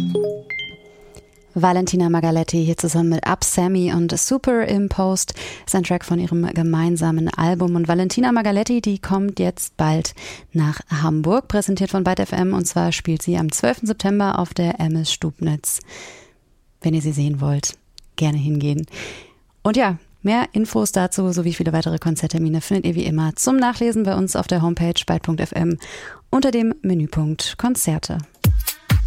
Valentina Margaletti hier zusammen mit Up Sammy und Superimposed ist ein Track von ihrem gemeinsamen Album. Und Valentina Margaletti, die kommt jetzt bald nach Hamburg, präsentiert von Byte FM, und zwar spielt sie am 12. September auf der MS Stubnitz. Wenn ihr sie sehen wollt, gerne hingehen. Und ja, mehr Infos dazu sowie viele weitere Konzerttermine findet ihr wie immer zum Nachlesen bei uns auf der Homepage byte.fm unter dem Menüpunkt Konzerte.